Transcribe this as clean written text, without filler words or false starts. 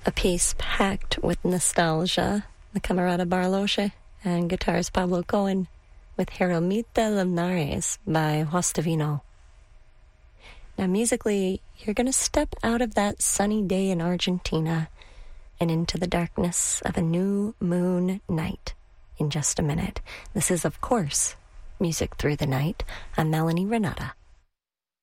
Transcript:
A piece packed with nostalgia, the Camarada Barloche, and guitars Pablo Cohen with Jeromita Linares by Justavino. Now musically, you're going to step out of that sunny day in Argentina and into the darkness of a new moon night in just a minute. This is, of course, Music Through the Night. I'm Melanie Renata.